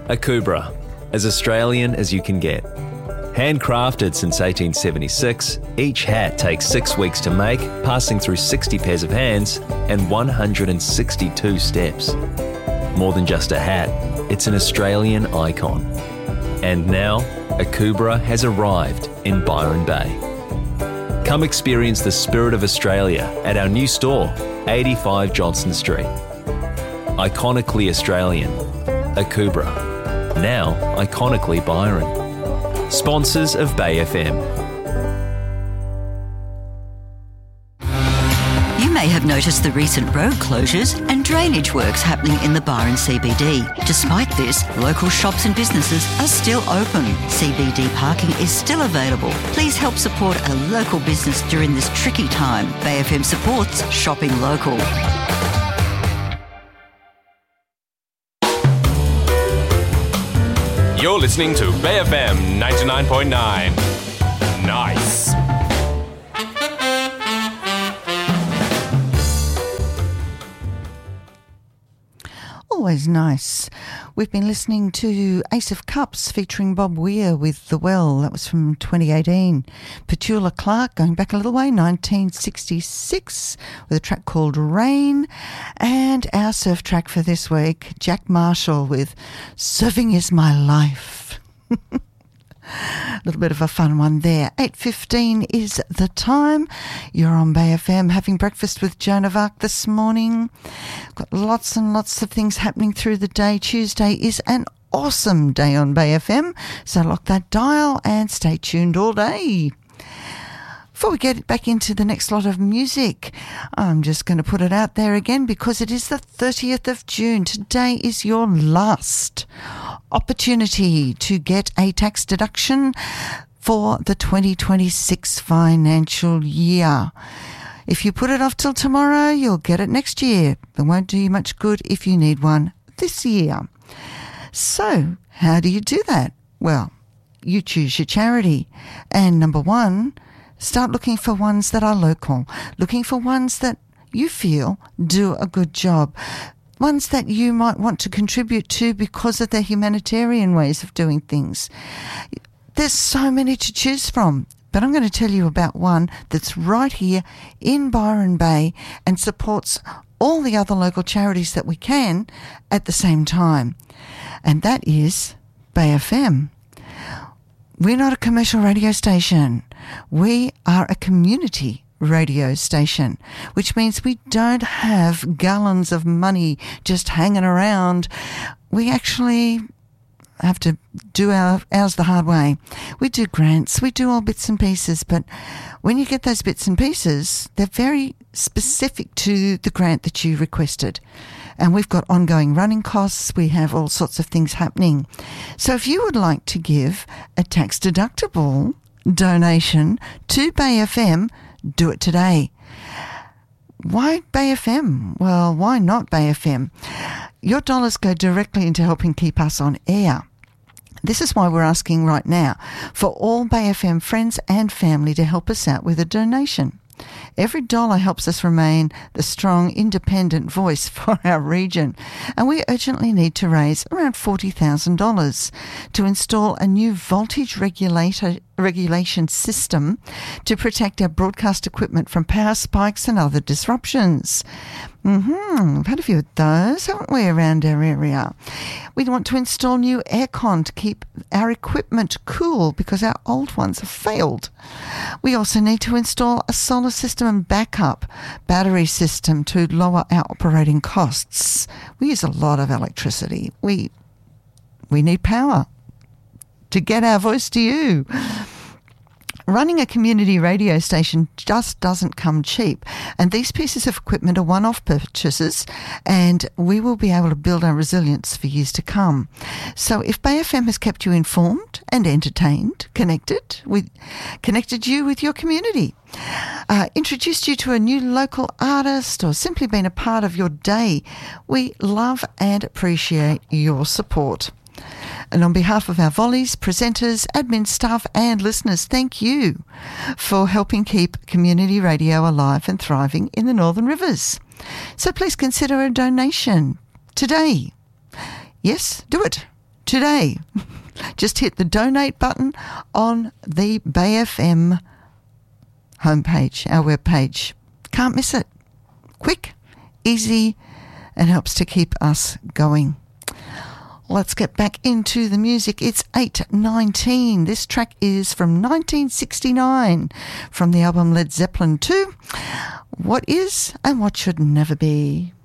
Akubra, as Australian as you can get. Handcrafted since 1876, each hat takes 6 weeks to make, passing through 60 pairs of hands and 162 steps. More than just a hat, it's an Australian icon. And now, Akubra has arrived in Byron Bay. Come experience the spirit of Australia at our new store, 85 Johnston Street. Iconically Australian, Akubra. Now iconically Byron. Sponsors of Bay FM. You may have noticed the recent road closures and drainage works happening in the Byron CBD. Despite this, local shops and businesses are still open. CBD parking is still available. Please help support a local business during this tricky time. Bay FM supports shopping local. You're listening to Bay FM 99.9. Nice. Always nice. We've been listening to Ace of Cups featuring Bob Weir with The Well. That was from 2018. Petula Clark, going back a little way, 1966, with a track called Rain. And our surf track for this week, Jack Marshall with Surfing Is My Life. A little bit of a fun one there. 8:15 is the time. You're on Bay FM having breakfast with Joan of Arc this morning. Got lots and lots of things happening through the day. Tuesday is an awesome day on Bay FM, so lock that dial and stay tuned all day. Before we get back into the next lot of music, I'm just going to put it out there again because it is the 30th of June. Today is your last opportunity to get a tax deduction for the 2026 financial year. If you put it off till tomorrow, you'll get it next year. It won't do you much good if you need one this year. So, how do you do that? Well, you choose your charity. And number one, start looking for ones that are local, looking for ones that you feel do a good job, ones that you might want to contribute to because of their humanitarian ways of doing things. There's so many to choose from, but I'm going to tell you about one that's right here in Byron Bay and supports all the other local charities that we can at the same time, and that is Bay FM. We're not a commercial radio station. We are a community radio station, which means we don't have gallons of money just hanging around. We actually have to do ours the hard way. We do grants, we do all bits and pieces, but when you get those bits and pieces, they're very specific to the grant that you requested. And we've got ongoing running costs. We have all sorts of things happening. So if you would like to give a tax-deductible donation to Bay FM, do it today. Why Bay FM? Well, why not Bay FM? Your dollars go directly into helping keep us on air. This is why we're asking right now for all Bay FM friends and family to help us out with a donation. Every dollar helps us remain the strong, independent voice for our region, and we urgently need to raise around $40,000 to install a new voltage regulation system to protect our broadcast equipment from power spikes and other disruptions. We've had a few of those, haven't we, around our area? We want to install new aircon to keep our equipment cool because our old ones have failed. We also need to install a solar system and backup battery system to lower our operating costs. We use a lot of electricity. We need power to get our voice to you. Running a community radio station just doesn't come cheap, and these pieces of equipment are one-off purchases, and we will be able to build our resilience for years to come. So if Bay FM has kept you informed and entertained, connected you with your community, introduced you to a new local artist, or simply been a part of your day, we love and appreciate your support. And on behalf of our volleys, presenters, admin staff and listeners, thank you for helping keep community radio alive and thriving in the Northern Rivers. So please consider a donation today. Yes, do it. today. Just hit the donate button on the Bay FM homepage, our webpage. Can't miss it. Quick, easy, and helps to keep us going. Let's get back into the music. It's 8:19. This track is from 1969 from the album Led Zeppelin 2. What is and what should never be.